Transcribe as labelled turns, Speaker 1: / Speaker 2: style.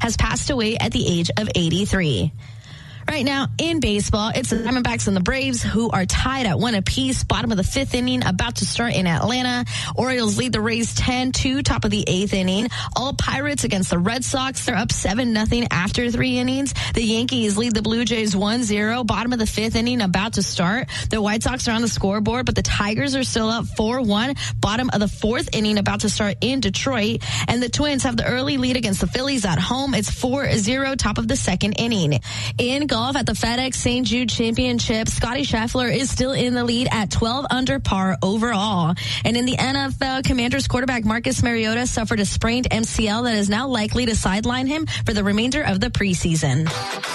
Speaker 1: has passed away at the age of 83. Right now in baseball, it's the Diamondbacks and the Braves who are tied at 1 apiece. Bottom of the 5th inning, about to start in Atlanta. Orioles lead the Rays 10-2, top of the 8th inning. All Pirates against the Red Sox. They're up 7-0 after 3 innings. The Yankees lead the Blue Jays 1-0. Bottom of the 5th inning, about to start. The White Sox are on the scoreboard, but the Tigers are still up 4-1. Bottom of the 4th inning, about to start in Detroit. And the Twins have the early lead against the Phillies at home. It's 4-0, top of the 2nd inning. In golf at the FedEx St. Jude Championship, Scottie Scheffler is still in the lead at 12 under par overall. And in the NFL, Commanders quarterback Marcus Mariota suffered a sprained MCL that is now likely to sideline him for the remainder of the preseason.